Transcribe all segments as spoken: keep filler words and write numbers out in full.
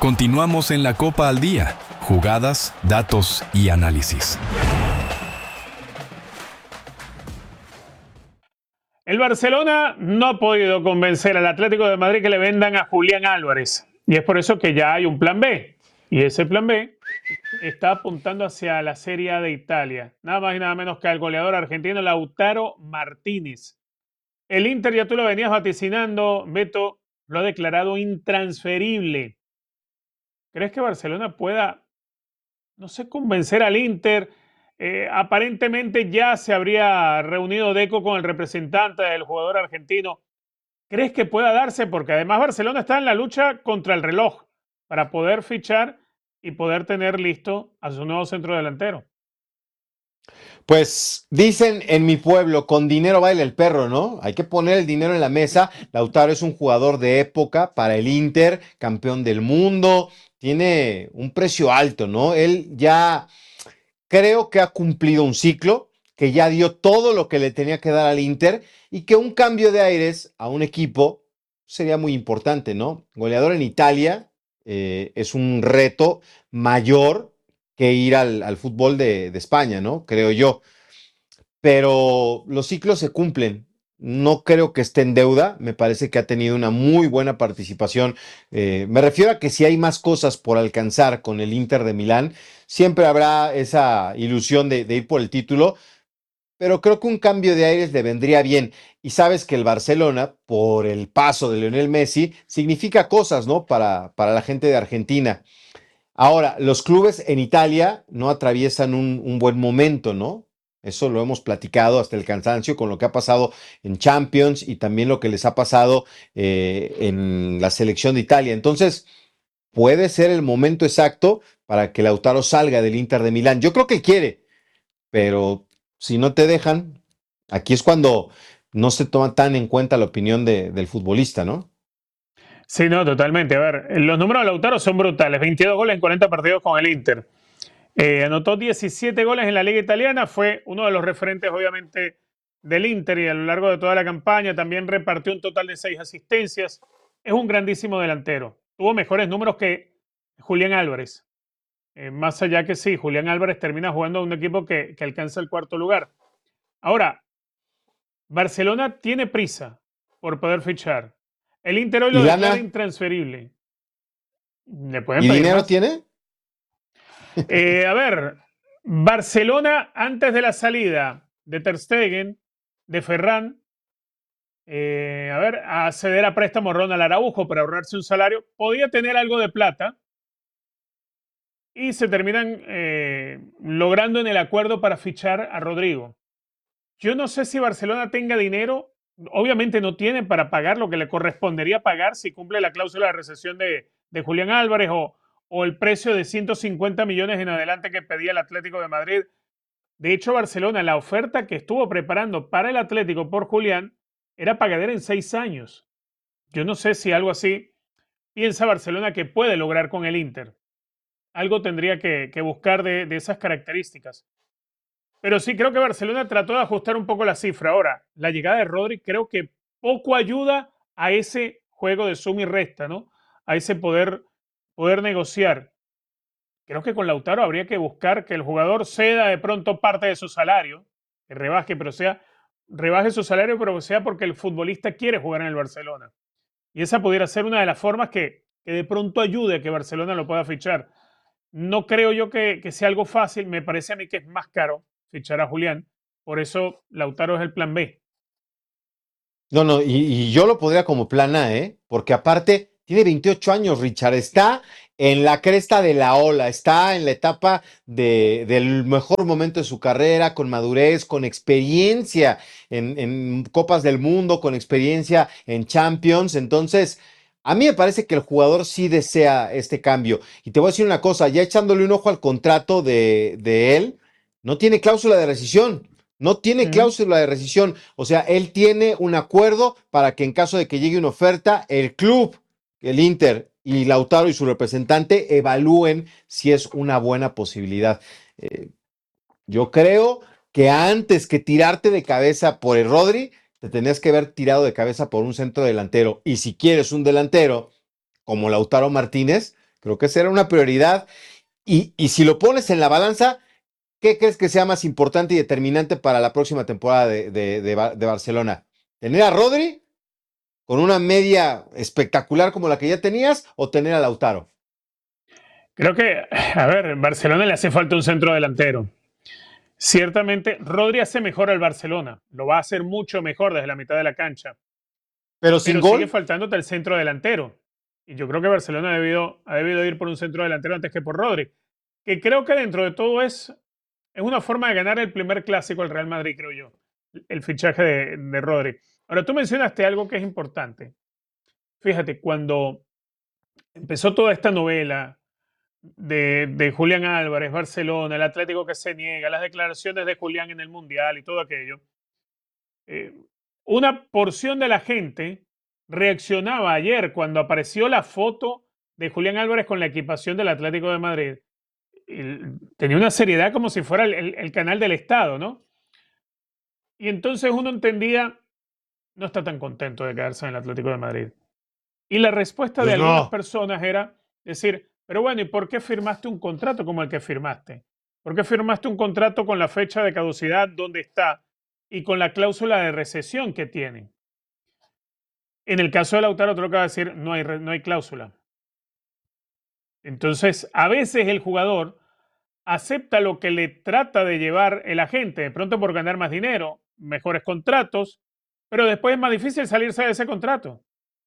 Continuamos en la Copa al Día. Jugadas, datos y análisis. El Barcelona no ha podido convencer al Atlético de Madrid que le vendan a Julián Álvarez. Y es por eso que ya hay un plan B. Y ese plan B está apuntando hacia la Serie A de Italia. Nada más y nada menos que al goleador argentino Lautaro Martínez. El Inter, ya tú lo venías vaticinando, Beto, lo ha declarado intransferible. ¿Crees que Barcelona pueda, no sé, convencer al Inter? Eh, aparentemente ya se habría reunido Deco con el representante del jugador argentino. ¿Crees que pueda darse? Porque además Barcelona está en la lucha contra el reloj para poder fichar y poder tener listo a su nuevo centro delantero. Pues dicen en mi pueblo, con dinero baila el perro, ¿no? Hay que poner el dinero en la mesa. Lautaro es un jugador de época para el Inter, campeón del mundo, tiene un precio alto, ¿no? Él ya creo que ha cumplido un ciclo, que ya dio todo lo que le tenía que dar al Inter y que un cambio de aires a un equipo sería muy importante, ¿no? Goleador en Italia eh, es un reto mayor que ir al, al fútbol de, de España, ¿no? Creo yo. Pero los ciclos se cumplen. No creo que esté en deuda. Me parece que ha tenido una muy buena participación. Eh, me refiero a que si hay más cosas por alcanzar con el Inter de Milán, siempre habrá esa ilusión de, de ir por el título. Pero creo que un cambio de aires le vendría bien. Y sabes que el Barcelona, por el paso de Lionel Messi, significa cosas, ¿no? Para, para la gente de Argentina. Ahora, los clubes en Italia no atraviesan un, un buen momento, ¿no? Eso lo hemos platicado hasta el cansancio con lo que ha pasado en Champions y también lo que les ha pasado eh, en la selección de Italia. Entonces, puede ser el momento exacto para que Lautaro salga del Inter de Milán. Yo creo que quiere, pero si no te dejan, aquí es cuando no se toma tan en cuenta la opinión de, del futbolista, ¿no? Sí, no, totalmente. A ver, los números de Lautaro son brutales. veintidós goles en cuarenta partidos con el Inter. Eh, anotó diecisiete goles en la Liga Italiana. Fue uno de los referentes, obviamente, del Inter y a lo largo de toda la campaña. También repartió un total de seis asistencias. Es un grandísimo delantero. Tuvo mejores números que Julián Álvarez. Eh, más allá que sí, Julián Álvarez termina jugando a un equipo que, que alcanza el cuarto lugar. Ahora, Barcelona tiene prisa por poder fichar. El Inter hoy lo ¿Y declara lana? intransferible. ¿Le pueden ¿Y pedir dinero más? tiene? Eh, a ver, Barcelona antes de la salida de Ter Stegen, de Ferran, eh, a ver, a ceder a préstamo Ronald Araujo para ahorrarse un salario, podía tener algo de plata y se terminan eh, logrando en el acuerdo para fichar a Rodrigo. Yo no sé si Barcelona tenga dinero, obviamente no tiene para pagar lo que le correspondería pagar si cumple la cláusula de recesión de, de Julián Álvarez o, o el precio de ciento cincuenta millones en adelante que pedía el Atlético de Madrid. De hecho, Barcelona, la oferta que estuvo preparando para el Atlético por Julián era pagadera en seis años. Yo no sé si algo así piensa Barcelona que puede lograr con el Inter. Algo tendría que, que buscar de, de esas características. Pero sí creo que Barcelona trató de ajustar un poco la cifra. Ahora, la llegada de Rodri creo que poco ayuda a ese juego de suma y resta, ¿no? A ese poder, poder negociar. Creo que con Lautaro habría que buscar que el jugador ceda de pronto parte de su salario, que rebaje, pero sea, rebaje su salario, pero sea porque el futbolista quiere jugar en el Barcelona. Y esa pudiera ser una de las formas que, que de pronto ayude a que Barcelona lo pueda fichar. No creo yo que, que sea algo fácil, me parece a mí que es más caro fichar a Julián, por eso Lautaro es el plan B. No, no, y, y yo lo pondría como plan A, ¿eh? Porque aparte tiene veintiocho años, Richard, está en la cresta de la ola, está en la etapa de, del mejor momento de su carrera, con madurez, con experiencia en, en Copas del Mundo, con experiencia en Champions. Entonces, a mí me parece que el jugador sí desea este cambio. Y te voy a decir una cosa, ya echándole un ojo al contrato de, de él, no tiene cláusula de rescisión. No tiene Mm. cláusula de rescisión. O sea, él tiene un acuerdo para que en caso de que llegue una oferta, el club, el Inter y Lautaro y su representante evalúen si es una buena posibilidad. Eh, yo creo que antes que tirarte de cabeza por el Rodri, te tenías que haber tirado de cabeza por un centro delantero. Y si quieres un delantero como Lautaro Martínez, Creo que esa era una prioridad. Y, y si lo pones en la balanza, ¿qué crees que sea más importante y determinante para la próxima temporada de, de, de, de Barcelona? ¿Tener a Rodri con una media espectacular como la que ya tenías o tener a Lautaro? Creo que, a ver, en Barcelona le hace falta un centro delantero. Ciertamente, Rodri hace mejor al Barcelona. Lo va a hacer mucho mejor desde la mitad de la cancha. Pero sin Pero gol. sigue faltándote el centro delantero. Y yo creo que Barcelona ha debido, ha debido ir por un centro delantero antes que por Rodri. Que creo que dentro de todo es, es una forma de ganar el primer clásico al Real Madrid, creo yo. El fichaje de, de Rodri. Ahora, tú mencionaste algo que es importante. Fíjate, cuando empezó toda esta novela de, de Julián Álvarez, Barcelona, el Atlético que se niega, las declaraciones de Julián en el Mundial y todo aquello, eh, una porción de la gente reaccionaba ayer cuando apareció la foto de Julián Álvarez con la equipación del Atlético de Madrid. Y tenía una seriedad como si fuera el, el, el canal del Estado, ¿no? Y entonces uno entendía, no está tan contento de quedarse en el Atlético de Madrid. Y la respuesta Pues de algunas no. personas era decir, pero bueno, ¿y por qué firmaste un contrato como el que firmaste? ¿Por qué firmaste un contrato con la fecha de caducidad donde está y con la cláusula de recesión que tiene? En el caso de Lautaro, te lo que va a decir, no hay, no hay cláusula. Entonces, a veces el jugador acepta lo que le trata de llevar el agente, de pronto por ganar más dinero, mejores contratos, pero después es más difícil salirse de ese contrato.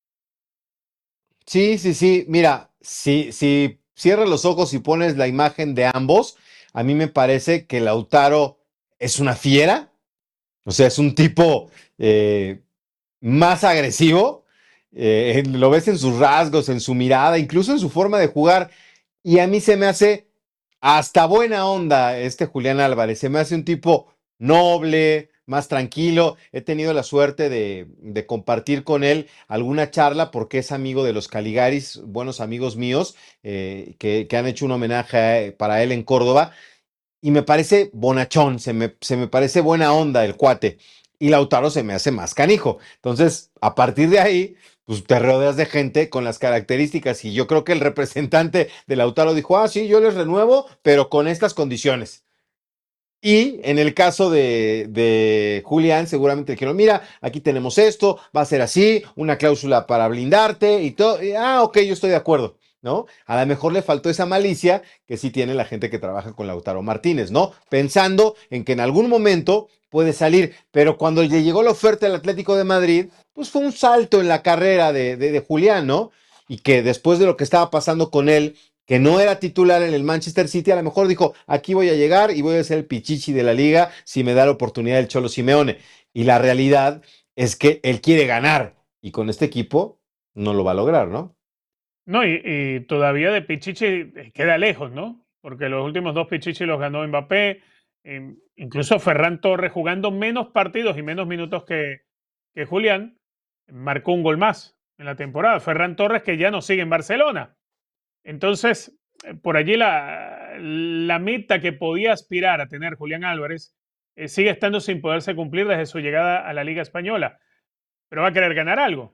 Sí, sí, sí. Mira, si, si cierras los ojos y pones la imagen de ambos, a mí me parece que Lautaro es una fiera. O sea, es un tipo eh, más agresivo. Eh, lo ves en sus rasgos, en su mirada, incluso en su forma de jugar. Y a mí se me hace hasta buena onda este Julián Álvarez. Se me hace un tipo noble, más tranquilo. He tenido la suerte de, de compartir con él alguna charla porque es amigo de los Caligaris, buenos amigos míos, eh, que, que han hecho un homenaje para él en Córdoba. Y me parece bonachón, se me, se me parece buena onda el cuate. Y Lautaro se me hace más canijo. Entonces, a partir de ahí, pues te rodeas de gente con las características. Y yo creo que el representante de Lautaro dijo, ah, sí, yo les renuevo, pero con estas condiciones. Y en el caso de, de Julián, seguramente dijeron, mira, aquí tenemos esto, va a ser así, una cláusula para blindarte y todo. Y, ah, ok, yo estoy de acuerdo, ¿no? A lo mejor le faltó esa malicia que sí tiene la gente que trabaja con Lautaro Martínez, ¿no? Pensando en que en algún momento puede salir, pero cuando le llegó la oferta del Atlético de Madrid, pues fue un salto en la carrera de, de, de Julián, ¿no? Y que después de lo que estaba pasando con él, que no era titular en el Manchester City, a lo mejor dijo, aquí voy a llegar y voy a ser el pichichi de la liga si me da la oportunidad el Cholo Simeone. Y la realidad es que él quiere ganar y con este equipo no lo va a lograr, ¿no? No, y, y todavía de Pichichi queda lejos, ¿no? Porque los últimos dos Pichichi los ganó Mbappé, eh, incluso Ferran Torres jugando menos partidos y menos minutos que, que Julián, marcó un gol más en la temporada. Ferran Torres que ya no sigue en Barcelona. Entonces, por allí la, la meta que podía aspirar a tener Julián Álvarez eh, sigue estando sin poderse cumplir desde su llegada a la Liga Española. Pero va a querer ganar algo.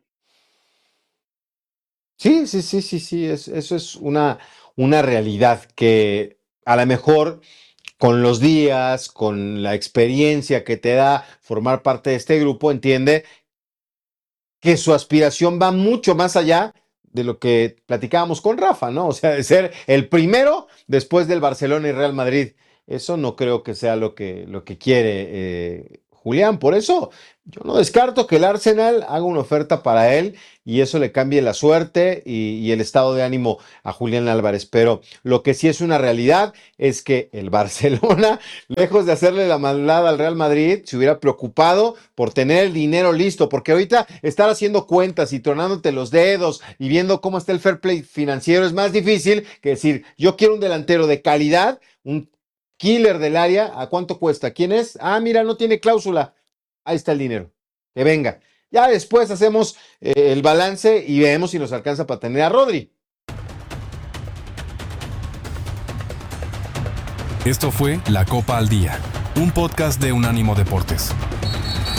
Sí, sí, sí, sí, sí, es, eso es una, una realidad que a lo mejor con los días, con la experiencia que te da formar parte de este grupo, entiende que su aspiración va mucho más allá de lo que platicábamos con Rafa, ¿no? O sea, de ser el primero después del Barcelona y Real Madrid. Eso no creo que sea lo que, lo que quiere eh, Julián. Por eso yo no descarto que el Arsenal haga una oferta para él y eso le cambie la suerte y, y el estado de ánimo a Julián Álvarez. Pero lo que sí es una realidad es que el Barcelona, lejos de hacerle la maldad al Real Madrid, se hubiera preocupado por tener el dinero listo, porque ahorita estar haciendo cuentas y tronándote los dedos y viendo cómo está el fair play financiero es más difícil que decir, yo quiero un delantero de calidad, un killer del área, ¿a cuánto cuesta? ¿Quién es? Ah, mira, no tiene cláusula. Ahí está el dinero. Que venga. Ya después hacemos eh, el balance y vemos si nos alcanza para tener a Rodri. Esto fue La Copa al Día, un podcast de Unánimo Deportes.